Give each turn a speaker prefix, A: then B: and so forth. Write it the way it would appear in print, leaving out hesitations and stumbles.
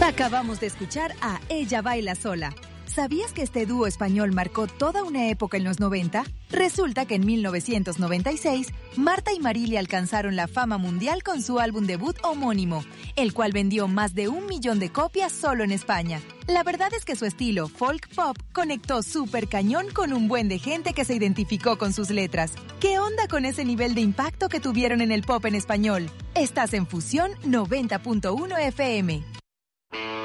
A: Acabamos de escuchar a Ella Baila Sola. ¿Sabías que este dúo español marcó toda una época en los 90? Resulta que en 1996, Marta y Marilia alcanzaron la fama mundial con su álbum debut homónimo, el cual vendió más de 1 millón de copias solo en España. La verdad es que su estilo folk pop conectó súper cañón con un buen de gente que se identificó con sus letras. ¿Qué onda con ese nivel de impacto que tuvieron en el pop en español? Estás en Fusión 90.1 FM.